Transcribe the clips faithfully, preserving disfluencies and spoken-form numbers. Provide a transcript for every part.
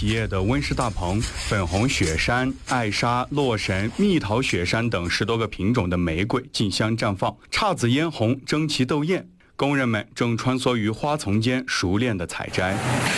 企业的温室大棚，粉红雪山、艾莎、洛神、蜜桃雪山等十多个品种的玫瑰竞相绽放，姹紫嫣红，争奇斗艳。工人们正穿梭于花丛间，熟练地采摘。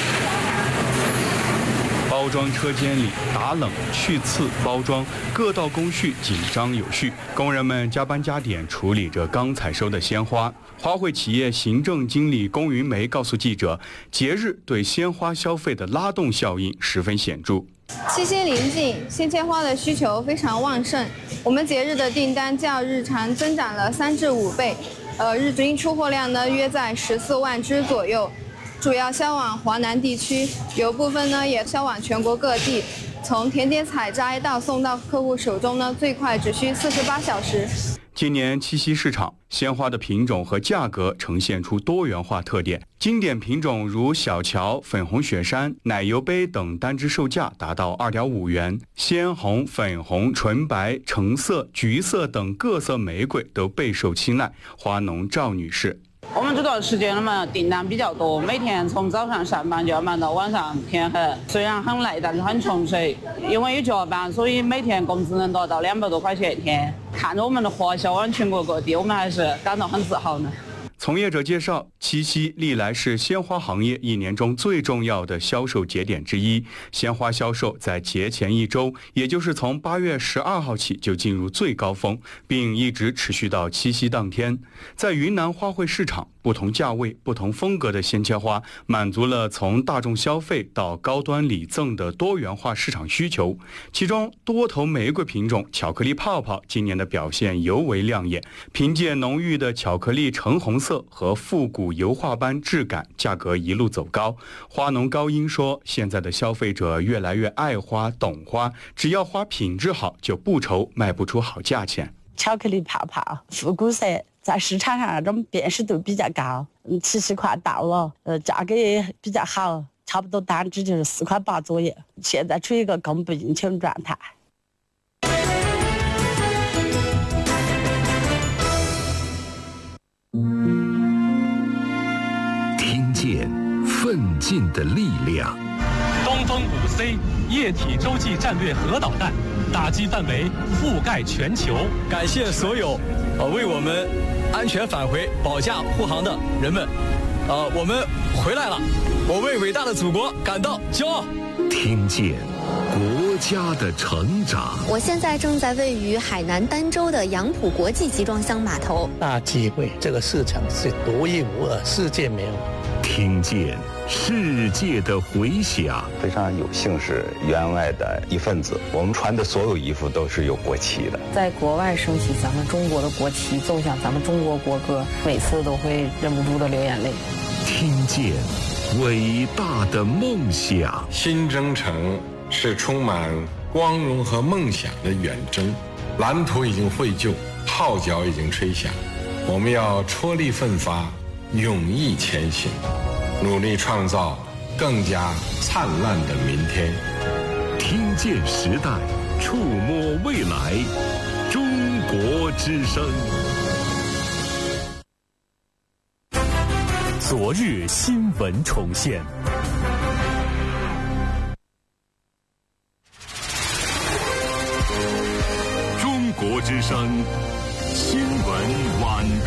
包装车间里打冷、去刺、包装各道工序紧张有序，工人们加班加点处理着刚采收的鲜花。花卉企业行政经理龚云梅告诉记者，节日对鲜花消费的拉动效应十分显著。 七夕临近，鲜切花的需求非常旺盛，我们节日的订单较日常增长了三至五倍，呃，日均出货量呢约在十四万只左右。主要销往华南地区，有部分呢也销往全国各地。从田间采摘到送到客户手中呢，最快只需四十八小时。 今年七夕市场，鲜花的品种和价格呈现出多元化特点。经典品种如小乔、粉红雪山、奶油杯等单支售价达到二点五元，鲜红、粉红、纯白、橙色、橘色等各色玫瑰都备受青睐。花农赵女士。 我们这段时间嘛，订单比较多，每天从早上上班就要忙到晚上天黑。虽然很累，但是很充实。因为有加班，所以每天工资能达到两百多块钱一天。看着我们的花销往全国各地，我们还是感到很自豪呢。 从业者介绍，七夕历来是鲜花行业一年中最重要的销售节点之一。鲜花销售在节前一周，也就是从八月十二号起就进入最高峰，并一直持续到七夕当天。在云南花卉市场，不同价位、不同风格的鲜切花，满足了从大众消费到高端礼赠的多元化市场需求。其中，多头玫瑰品种巧克力泡泡今年的表现尤为亮眼，凭借浓郁的巧克力橙红色和复古油画般质感，价格一路走高。花农高英说，现在的消费者越来越爱花懂花，只要花品质好，就不愁卖不出好价钱。 巧克力泡泡复古色在市场上那种辨识度比较高，嗯，七夕快到了，呃，价格也比较好，差不多单支就是四块八左右，现在处于一个供不应求状态。 听见奋进的力量。 东风五 C 液体洲际战略核导弹打击范围覆盖全球。 感谢所有呃为我们安全返回保驾护航的人们，呃，我们回来了，我为伟大的祖国感到骄傲。 听见国家的成长。 我现在正在位于海南儋州的杨浦国际集装箱码头。 大机会，这个市场是独一无二，世界没有。 听见世界的回响。 非常有幸是员外的一份子，我们穿的所有衣服都是有国旗的。 在国外升起咱们中国的国旗，奏响咱们中国国歌，每次都会忍不住的流眼泪。 听见伟大的梦想。 新征程是充满光荣和梦想的远征，蓝图已经绘就，号角已经吹响，我们要踔厉奋发，勇毅前行，努力创造更加灿烂的明天。 听见时代，触摸未来，中国之声。 昨日新闻重现。 中国之声新闻晚